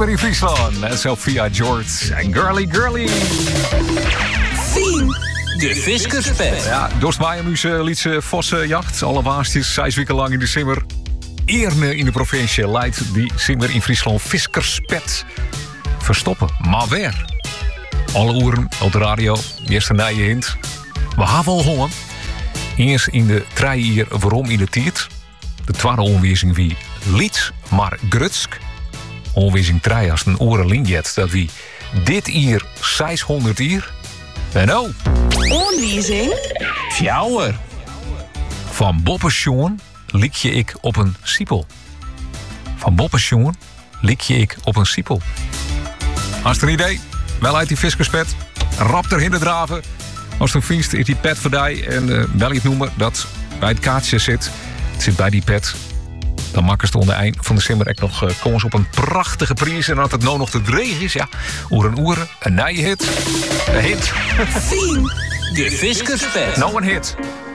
Simmer in Friesland. En Sophia George en Girly Girly. Fien, de Fiskerspet. Ja, Dorst Maaiemuus liet ze vossenjacht. Alle waastjes, 6 weken lang in de Simmer. Eerne in de provincie leidt die Simmer in Friesland Fiskerspet verstoppen. Maar weer. Alle oeren op de radio. Eerste nije hint. We hebben al hongen. Eerst in de 3 jaar waarom in de tiert. De tweede onwijzing wie Lieds maar Grutsk. Onwijzing 3 als een orenlinjet dat wie dit hier 600 jaar. En nou. Onwijzing. Fjouwer. Van Boppensjoen liek je ik op een siepel. Van Boppensjoen liek je ik op een siepel. Als er een idee, wel uit die Fiskerspet. Rap erin te draven. Als het een vriend is die pet voor die en wel iets noemen dat bij het kaartje zit. Het zit bij die pet. Dan makken ze onder eind van de Simmer echt nog kans op een prachtige prijs. En als het nou nog te dreig is, ja, oeren, een nije hit. Een hit. Fien, de Fiskerspet. Nou een hit.